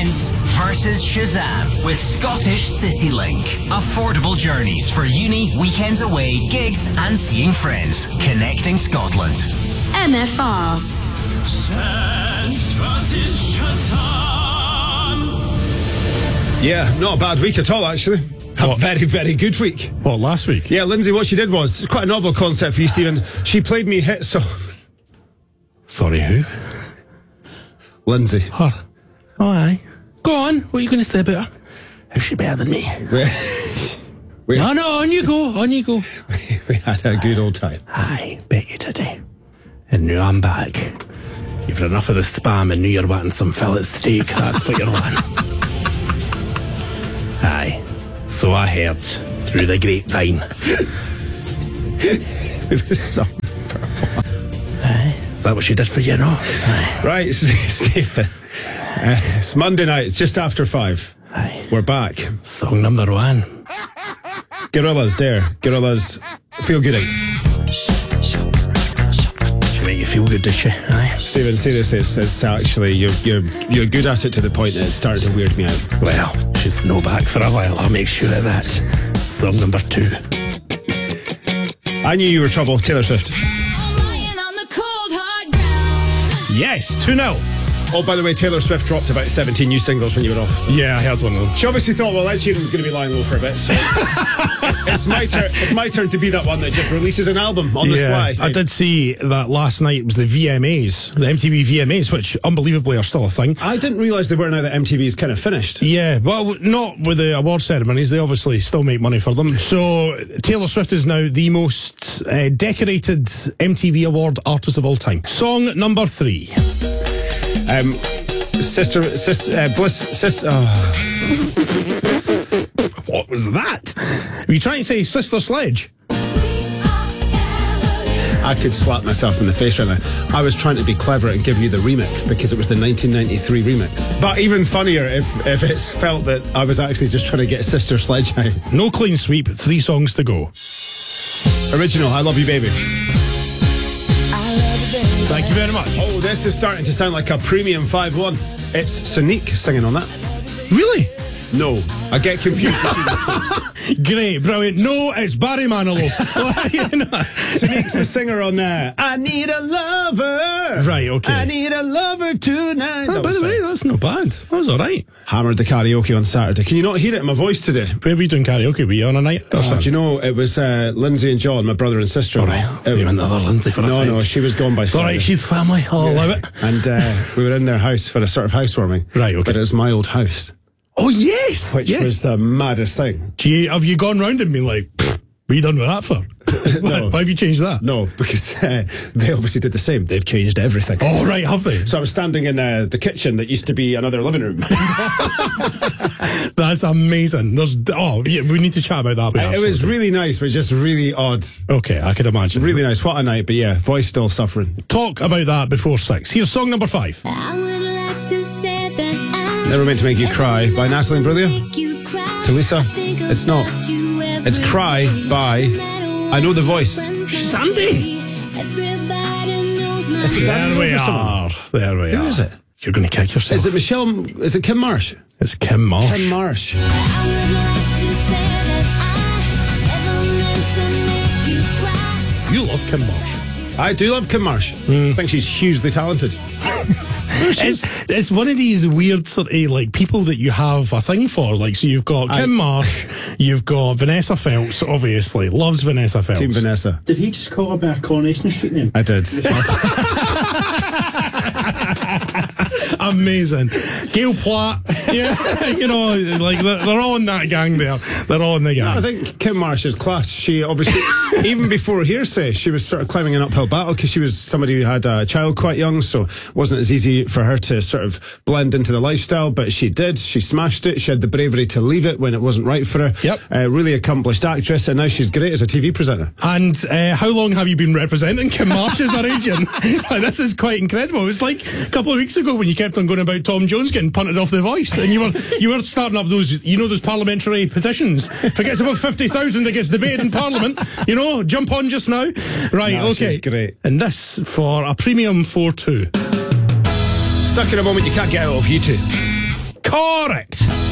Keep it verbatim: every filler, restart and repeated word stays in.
presents Versus Shazam with Scottish CityLink. Affordable journeys for uni, weekends away, gigs and seeing friends. Connecting Scotland. M F R. Sense versus Shazam. Yeah, not a bad week at all, actually. A What? very, very good week. What, last week? Yeah, Lindsay, what she did was quite a novel concept for you, Stephen. She played me hit song. Sorry, who? Lindsay. Her. Oh, aye. Go on. What are you going to say about her? Is she better than me? We, we, No, no, on you go. On you go. we had a good old time. Aye, bet you today. And now I'm back. You've had enough of the spam and now you're wanting some fillet steak. That's what you're wanting. Aye. So I heard through the grapevine. It was so... Aye. Is that what she did for you, no? Aye. Right, Stephen. Uh, it's Monday night. It's just after five. Aye. We're back. Song number one. Gorillas, Dare. Gorillas, Feel Good. She make you feel good, did she? Aye. Stephen, seriously, it's, it's actually, you're, you're, you're good at it to the point that it's starting to weird me out. Well, she's no back for a while. I'll make sure of that. Song number two. I knew you were trouble, Taylor Swift. Yes, two nil. Oh, by the way, Taylor Swift dropped about seventeen new singles when you were off. So. Yeah, I heard one of them. She obviously thought, well, Ed Sheeran's going to be lying low for a bit, so it's my turn. It's my turn to be that one that just releases an album on the Yeah, sly. I did see that last night. It was the V M As, the M T V V M As, which unbelievably are still a thing. I didn't realise they were now that M T V's kind of finished. Yeah, well, not with the award ceremonies. They obviously still make money for them. So Taylor Swift is now the most uh, decorated M T V award artist of all time. Song number three. Um, sister, sister, uh, Bliss, sister. Oh. What was that? Were you trying to say Sister Sledge? I could slap myself in the face right now. I was trying to be clever and give you the remix because it was the nineteen ninety-three remix. But even funnier if, if it's felt that I was actually just trying to get Sister Sledge out. No clean sweep, three songs to go. Original, I Love You Baby. Thank you very much. Oh, this is starting to sound like a premium five one. It's Sonique singing on that. Really? No, I get confused between the two. Great, brilliant. No, it's Barry Manilow. You know. Sonique's the singer on there. I need a lover. Right, okay. I need a lover tonight. Oh, That by was the way, fine. that's not bad. That was all right. Hammered the karaoke on Saturday. Can you not hear it in my voice today? Where were you doing karaoke? Were you on a night? Or Oh, something? do you know, it was uh, Lindsay and John, my brother and sister. All right. It- You meant the other Lindsay for a no, second. no, she was gone by All Friday. right, she's family. I'll allow it. And uh, we were in their house for a sort of housewarming. Right, okay. But it was my old house, Oh, yes. which yes. was the maddest thing. Do you, have you gone round and been like, what are you done with that for? No. Why have you changed that? No, because uh, they obviously did the same. They've changed everything. Oh, right, have they? So I was standing in uh, the kitchen that used to be another living room. That's amazing. There's, oh, yeah, we need to chat about that. We It was absolutely- really nice, but just really odd. Okay, I could imagine. Really nice. What a night, but yeah, voice still suffering. Talk about that before six. Here's song number five. I would like to say that I Never Meant to Make You Cry by Natalie Imbruglia. make you cry. To Lisa, it's not. It's Cry by I Know the Voice. She's Andy. Everybody knows my Is it There Dan we or someone? are. There we are. Who is it? You're going to kick yourself. Is it Michelle? Is it Kim Marsh? It's Kim Marsh. Kim Marsh. I would like to say that I never meant to make you cry. You love Kim Marsh. I do love Kim Marsh. I think she's hugely talented. It's, it's one of these weird sort of like people that you have a thing for. Like, so you've got I- Kim Marsh, you've got Vanessa Phelps, obviously. Loves Vanessa Phelps. Team Vanessa. Did he just call her by her Coronation Street name? I did. Amazing. Gail Platt. Yeah, you know, like they're, they're all in that gang there. They're all in the gang. I think Kim Marsh is class. She obviously, even before Hearsay, she was sort of climbing an uphill battle because she was somebody who had a child quite young, so it wasn't as easy for her to sort of blend into the lifestyle, but she did. She smashed it. She had the bravery to leave it when it wasn't right for her. Yep. Uh, really accomplished actress, and now she's great as a T V presenter. And uh, how long have you been representing Kim Marsh as our agent? Like, this is quite incredible. It was like a couple of weeks ago when you kept on going about Tom Jones getting punted off The Voice, and you were you were starting up those, you know, those parliamentary petitions. If it gets above fifty thousand that gets debated in Parliament, you know, jump on just now. Right, No, okay. she's great. And this for a premium four two. Stuck in a moment you can't get out of, you two. Correct.